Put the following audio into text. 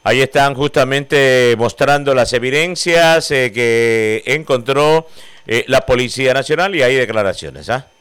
Ahí están justamente mostrando las evidencias que encontró la Policía Nacional y hay declaraciones, ¿ah?